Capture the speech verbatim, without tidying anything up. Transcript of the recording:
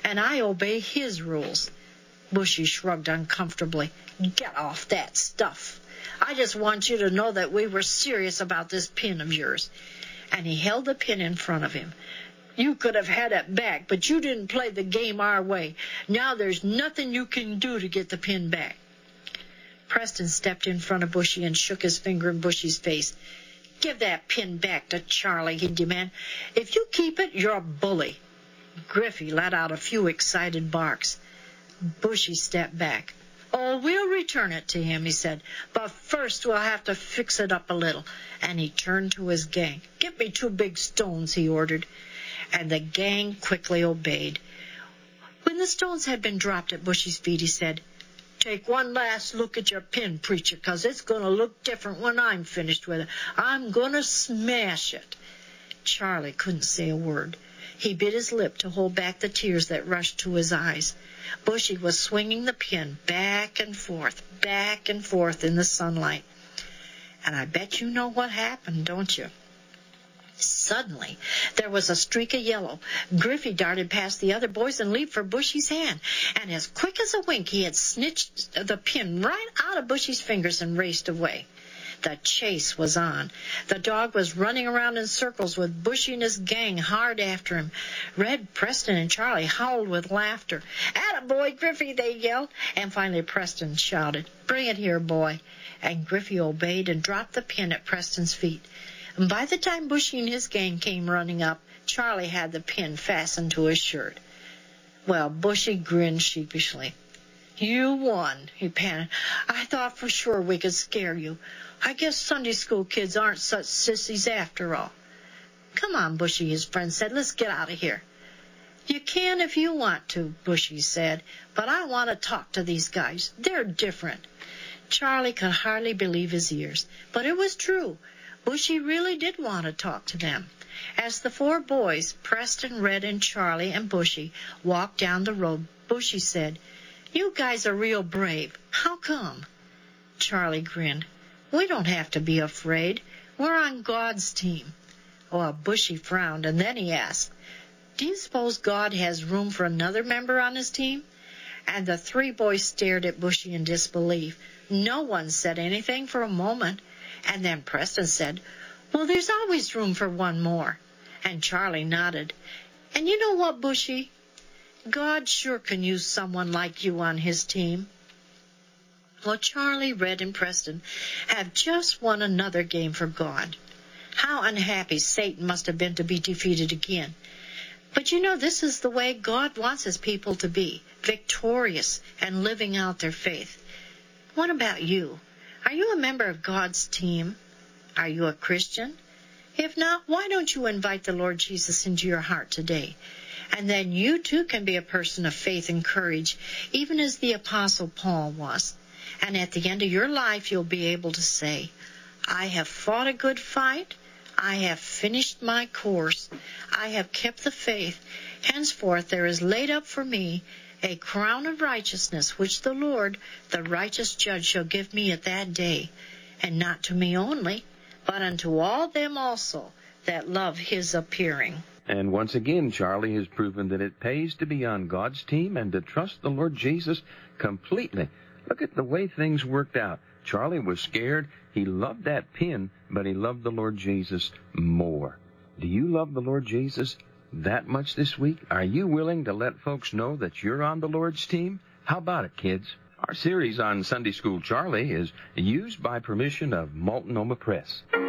and I obey his rules. Bushy shrugged uncomfortably. Get off that stuff. I just want you to know that we were serious about this pin of yours. And he held the pin in front of him. You could have had it back, but you didn't play the game our way. Now there's nothing you can do to get the pin back. Preston stepped in front of Bushy and shook his finger in Bushy's face. Give that pin back to Charlie, he demanded. If you keep it, you're a bully. Griffey let out a few excited barks. Bushy stepped back. Oh, we'll return it to him, he said. But first we'll have to fix it up a little. And he turned to his gang. Get me two big stones, he ordered. And the gang quickly obeyed. When the stones had been dropped at Bushy's feet, he said, Take one last look at your pin, preacher, 'cause it's going to look different when I'm finished with it. I'm going to smash it. Charlie couldn't say a word. He bit his lip to hold back the tears that rushed to his eyes. Bushy was swinging the pin back and forth, back and forth in the sunlight. And I bet you know what happened, don't you? Suddenly, there was a streak of yellow. Griffey darted past the other boys and leaped for Bushy's hand. And as quick as a wink, he had snitched the pin right out of Bushy's fingers and raced away. The chase was on. The dog was running around in circles with Bushy and his gang hard after him. Red, Preston, and Charlie howled with laughter. Attaboy, Griffey, they yelled. And finally Preston shouted, Bring it here, boy. And Griffey obeyed and dropped the pin at Preston's feet. And by the time Bushy and his gang came running up, Charlie had the pin fastened to his shirt. Well, Bushy grinned sheepishly. You won, he panted. I thought for sure we could scare you. I guess Sunday school kids aren't such sissies after all. Come on, Bushy, his friend said. Let's get out of here. You can if you want to, Bushy said, but I want to talk to these guys. They're different. Charlie could hardly believe his ears, but it was true. Bushy really did want to talk to them. As the four boys, Preston, Red, and Charlie, and Bushy, walked down the road, Bushy said, You guys are real brave. How come? Charlie grinned. We don't have to be afraid. We're on God's team. Oh, Bushy frowned, and then he asked, Do you suppose God has room for another member on his team? And the three boys stared at Bushy in disbelief. No one said anything for a moment. And then Preston said, Well, there's always room for one more. And Charlie nodded. And you know what, Bushy? God sure can use someone like you on his team. Well, Charlie, Red, and Preston have just won another game for God. How unhappy Satan must have been to be defeated again. But you know, this is the way God wants his people to be, victorious and living out their faith. What about you? Are you a member of God's team? Are you a Christian? If not, why don't you invite the Lord Jesus into your heart today? And then you too can be a person of faith and courage, even as the Apostle Paul was. And at the end of your life, you'll be able to say, I have fought a good fight. I have finished my course. I have kept the faith. Henceforth there is laid up for me a crown of righteousness, which the Lord, the righteous judge, shall give me at that day, and not to me only, but unto all them also that love his appearing. And once again, Charlie has proven that it pays to be on God's team and to trust the Lord Jesus completely. Look at the way things worked out. Charlie was scared. He loved that pin, but he loved the Lord Jesus more. Do you love the Lord Jesus that much this week? Are you willing to let folks know that you're on the Lord's team? How about it, kids? Our series on Sunday School Charlie is used by permission of Multnomah Press.